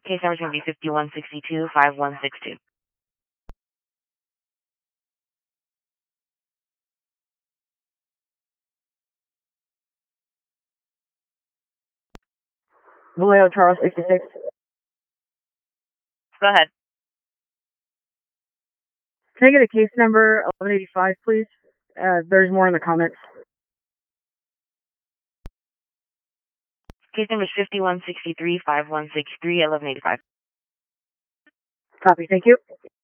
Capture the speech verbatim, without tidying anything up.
Case number is going to be fifty-one sixty-two, five one six two. Vallejo Charles sixty-six. Go ahead. Can I get a case number eleven eighty-five, please? Uh, there's more in the comments. Case number is fifty-one sixty-three, five one six three, eleven eighty-five. Copy, thank you.